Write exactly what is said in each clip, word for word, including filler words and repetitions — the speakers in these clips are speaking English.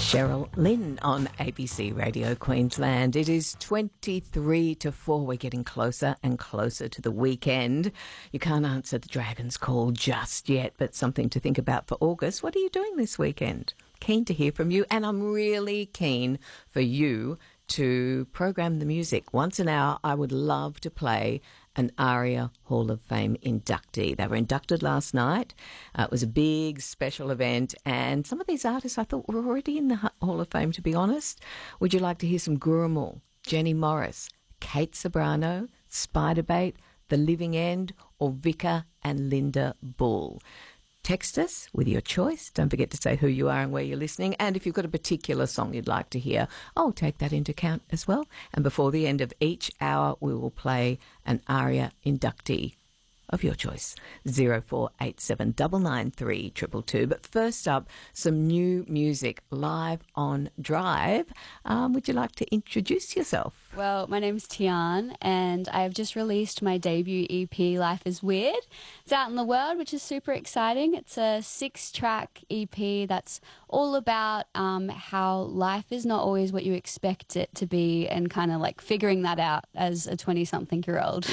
Cheryl Lynn on A B C Radio Queensland. It is twenty-three to four. We're getting closer and closer to the weekend. You can't answer the Dragon's Call just yet, but something to think about for August. What are you doing this weekend? Keen to hear from you, and I'm really keen for you to program the music. Once an hour, I would love to play an ARIA Hall of Fame inductee. They were inducted last night. Uh, it was a big special event, and some of these artists I thought were already in the Hall of Fame, to be honest. Would you like to hear some Gurumul, Jenny Morris, Kate Sobrano, Spiderbait, The Living End, or Vika and Linda Bull? Text us with your choice. Don't forget to say who you are and where you're listening. And if you've got a particular song you'd like to hear, I'll take that into account as well. And before the end of each hour, we will play an ARIA inductee of your choice. zero four eight seven nine nine three two two two. But first up, some new music live on Drive. Um, would you like to introduce yourself? Well, my name's Tian, and I have just released my debut E P, Life is Weird. It's out in the world, which is super exciting. It's a six-track E P that's all about um, how life is not always what you expect it to be, and kind of like figuring that out as a twenty-something-year-old.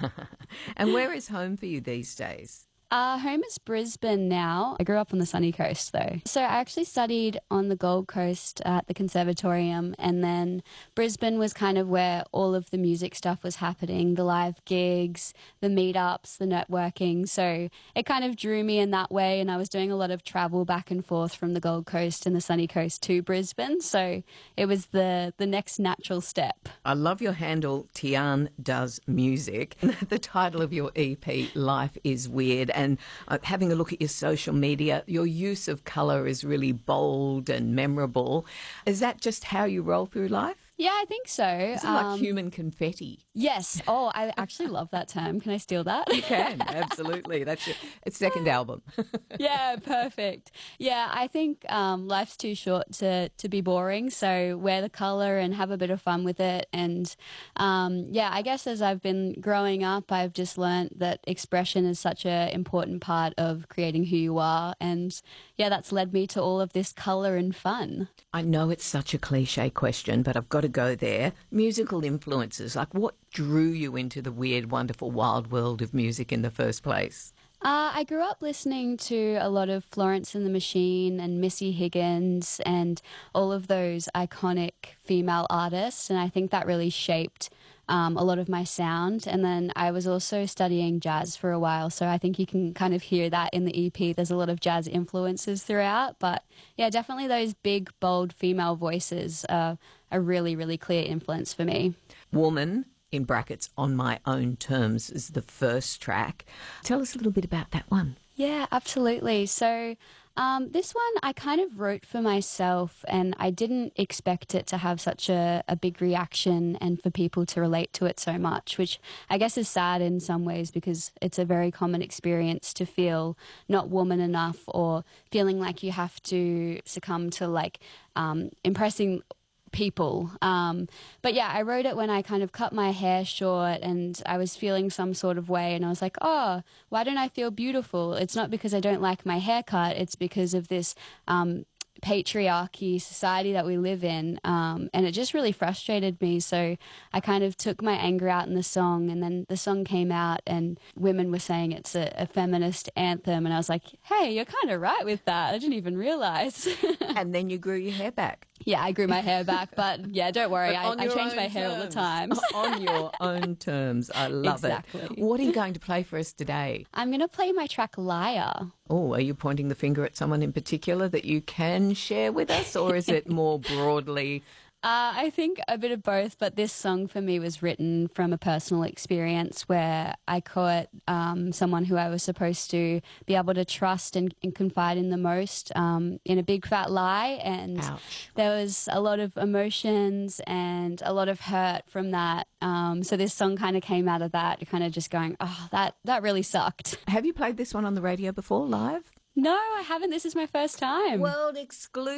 And where is home for you these days? Uh, home is Brisbane now. I grew up on the sunny coast, though. So I actually studied on the Gold Coast at the Conservatorium, and then Brisbane was kind of where all of the music stuff was happening, the live gigs, the meetups, the networking. So it kind of drew me in that way, and I was doing a lot of travel back and forth from the Gold Coast and the sunny coast to Brisbane. So it was the, the next natural step. I love your handle, Tian Does Music. The title of your E P, Life is Weird. And uh, having a look at your social media, your use of colour is really bold and memorable. Is that just how you roll through life? Yeah, I think so. Is it um, like human confetti? Yes. Oh, I actually love that term. Can I steal that? You can, absolutely. That's your it's second album. Yeah, perfect. Yeah, I think um, life's too short to, to be boring, so wear the colour and have a bit of fun with it. And um, yeah, I guess as I've been growing up, I've just learnt that expression is such an important part of creating who you are. And yeah, that's led me to all of this colour and fun. I know it's such a cliche question, but I've got to go there. Musical influences, like what drew you into the weird, wonderful, wild world of music in the first place? Uh, I grew up listening to a lot of Florence and the Machine and Missy Higgins and all of those iconic female artists, and I think that really shaped um, a lot of my sound. And then I was also studying jazz for a while, so I think you can kind of hear that in the E P. There's a lot of jazz influences throughout, but yeah, definitely those big, bold female voices are a really, really clear influence for me. Woman, in brackets, On My Own Terms, is the first track. Tell us a little bit about that one. Yeah, absolutely. So um, this one I kind of wrote for myself, and I didn't expect it to have such a, a big reaction and for people to relate to it so much, which I guess is sad in some ways because it's a very common experience to feel not woman enough or feeling like you have to succumb to like um, impressing people. Um, but yeah, I wrote it when I kind of cut my hair short and I was feeling some sort of way, and I was like, oh, why don't I feel beautiful? It's not because I don't like my haircut, it's because of this um, patriarchy society that we live in, um, and it just really frustrated me. So I kind of took my anger out in the song, and then the song came out and women were saying it's a, a feminist anthem, and I was like, hey, you're kind of right with that. I didn't even realize. And then you grew your hair back. Yeah, I grew my hair back, but yeah, don't worry, I, I change my hair terms. all the time. On your own terms. I love exactly. it. What are you going to play for us today? I'm going to play my track Liar. Oh, are you pointing the finger at someone in particular that you can share with us, or is it more broadly? Uh, I think a bit of both, but this song for me was written from a personal experience where I caught um, someone who I was supposed to be able to trust and, and confide in the most um, in a big fat lie, and Ouch. There was a lot of emotions and a lot of hurt from that. Um, so this song kind of came out of that, kind of just going, oh, that, that really sucked. Have you played this one on the radio before, live? No, I haven't. This is my first time. World exclusive.